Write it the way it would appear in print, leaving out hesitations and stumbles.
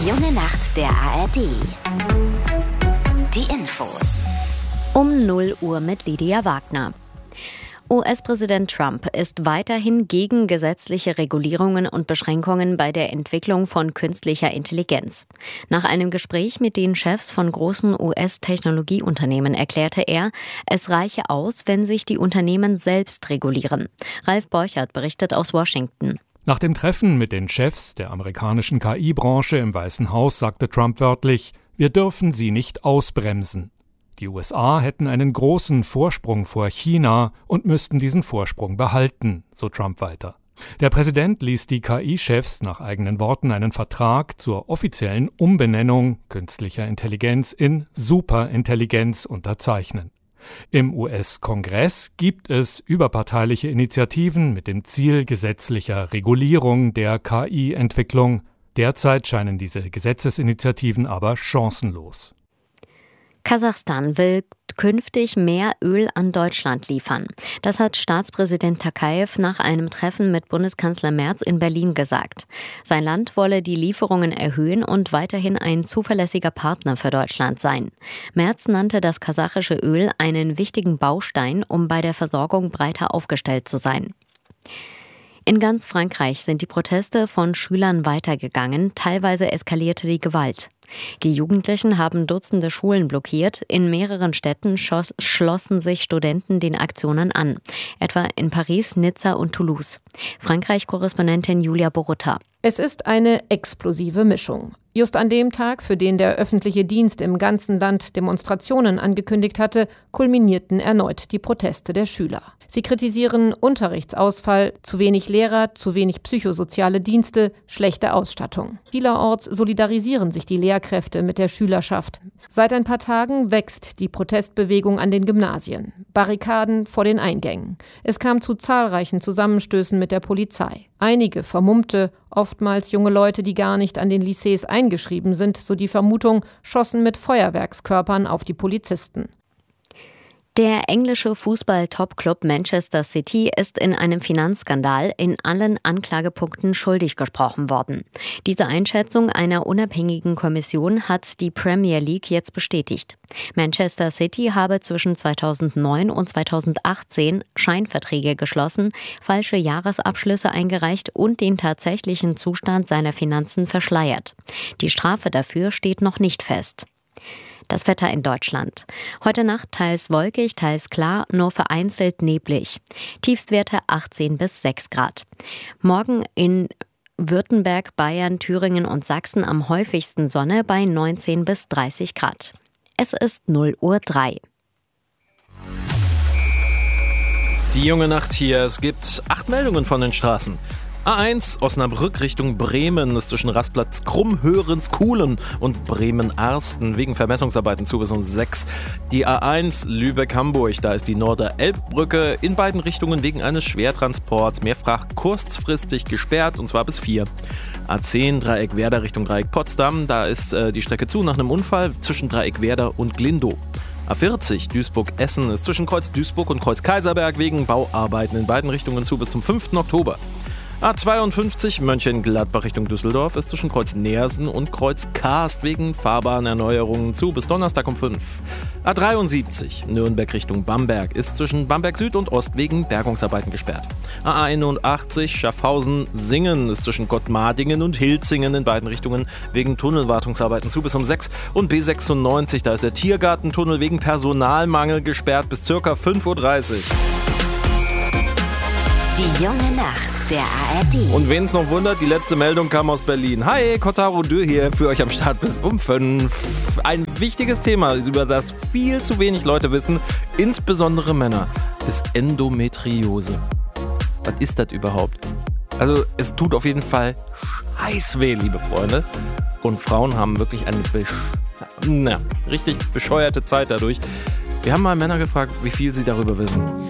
Die junge Nacht der ARD. Die Infos. Um 0 Uhr mit Lydia Wagner. US-Präsident Trump ist weiterhin gegen gesetzliche Regulierungen und Beschränkungen bei der Entwicklung von künstlicher Intelligenz. Nach einem Gespräch mit den Chefs von großen US-Technologieunternehmen erklärte er, es reiche aus, wenn sich die Unternehmen selbst regulieren. Ralf Borchert berichtet aus Washington. Nach dem Treffen mit den Chefs der amerikanischen KI-Branche im Weißen Haus sagte Trump wörtlich, wir dürfen sie nicht ausbremsen. Die USA hätten einen großen Vorsprung vor China und müssten diesen Vorsprung behalten, so Trump weiter. Der Präsident ließ die KI-Chefs nach eigenen Worten einen Vertrag zur offiziellen Umbenennung künstlicher Intelligenz in Superintelligenz unterzeichnen. Im US-Kongress gibt es überparteiliche Initiativen mit dem Ziel gesetzlicher Regulierung der KI-Entwicklung. Derzeit scheinen diese Gesetzesinitiativen aber chancenlos. Kasachstan will künftig mehr Öl an Deutschland liefern. Das hat Staatspräsident Tokayev nach einem Treffen mit Bundeskanzler Merz in Berlin gesagt. Sein Land wolle die Lieferungen erhöhen und weiterhin ein zuverlässiger Partner für Deutschland sein. Merz nannte das kasachische Öl einen wichtigen Baustein, um bei der Versorgung breiter aufgestellt zu sein. In ganz Frankreich sind die Proteste von Schülern weitergegangen, teilweise eskalierte die Gewalt. Die Jugendlichen haben Dutzende Schulen blockiert, in mehreren Städten schlossen sich Studenten den Aktionen an, etwa in Paris, Nizza und Toulouse. Frankreich-Korrespondentin Julia Borutta. Es ist eine explosive Mischung. Just an dem Tag, für den der öffentliche Dienst im ganzen Land Demonstrationen angekündigt hatte, kulminierten erneut die Proteste der Schüler. Sie kritisieren Unterrichtsausfall, zu wenig Lehrer, zu wenig psychosoziale Dienste, schlechte Ausstattung. Vielerorts solidarisieren sich die Lehrkräfte mit der Schülerschaft. Seit ein paar Tagen wächst die Protestbewegung an den Gymnasien. Barrikaden vor den Eingängen. Es kam zu zahlreichen Zusammenstößen mit der Polizei. Einige Vermummte, oftmals junge Leute, die gar nicht an den Lycées eingeschrieben sind, so die Vermutung, schossen mit Feuerwerkskörpern auf die Polizisten. Der englische Fußball-Topclub Manchester City ist in einem Finanzskandal in allen Anklagepunkten schuldig gesprochen worden. Diese Einschätzung einer unabhängigen Kommission hat die Premier League jetzt bestätigt. Manchester City habe zwischen 2009 und 2018 Scheinverträge geschlossen, falsche Jahresabschlüsse eingereicht und den tatsächlichen Zustand seiner Finanzen verschleiert. Die Strafe dafür steht noch nicht fest. Das Wetter in Deutschland. Heute Nacht teils wolkig, teils klar, nur vereinzelt neblig. Tiefstwerte 18 bis 6 Grad. Morgen in Württemberg, Bayern, Thüringen und Sachsen am häufigsten Sonne bei 19 bis 30 Grad. Es ist 0:03 Uhr. Die junge Nacht hier. Es gibt 8 Meldungen von den Straßen. A1 Osnabrück Richtung Bremen ist zwischen Rastplatz Krummhörenskuhlen und Bremen-Arsten wegen Vermessungsarbeiten zu bis um 6. Die A1 Lübeck-Hamburg, da ist die Norder-Elb-Brücke in beiden Richtungen wegen eines Schwertransports mehrfach kurzfristig gesperrt und zwar bis 4. A10 Dreieck Werder Richtung Dreieck Potsdam, da ist die Strecke zu nach einem Unfall zwischen Dreieck Werder und Glindow. A40 Duisburg-Essen ist zwischen Kreuz Duisburg und Kreuz Kaiserberg wegen Bauarbeiten in beiden Richtungen zu bis zum 5. Oktober. A52 Mönchengladbach Richtung Düsseldorf ist zwischen Kreuz Neersen und Kreuz Karst wegen Fahrbahnerneuerungen zu bis Donnerstag um 5. A73 Nürnberg Richtung Bamberg ist zwischen Bamberg Süd und Ost wegen Bergungsarbeiten gesperrt. A81 Schaffhausen-Singen ist zwischen Gottmardingen und Hilzingen in beiden Richtungen wegen Tunnelwartungsarbeiten zu bis um 6. Und B96, da ist der Tiergartentunnel wegen Personalmangel gesperrt bis ca. 5:30 Uhr. Die junge Nacht der ARD. Und wen es noch wundert, die letzte Meldung kam aus Berlin. Hi, Kotaro Dürr hier für euch am Start bis um 5. Ein wichtiges Thema, über das viel zu wenig Leute wissen, insbesondere Männer, ist Endometriose. Was ist das überhaupt? Also es tut auf jeden Fall scheiß weh, liebe Freunde. Und Frauen haben wirklich eine richtig bescheuerte Zeit dadurch. Wir haben mal Männer gefragt, wie viel sie darüber wissen.